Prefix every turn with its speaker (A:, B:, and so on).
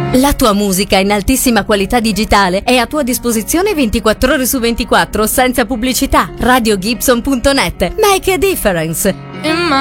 A: La tua musica in altissima qualità digitale è a tua disposizione 24 ore su 24 senza pubblicità. RadioGibson.net. Make a difference.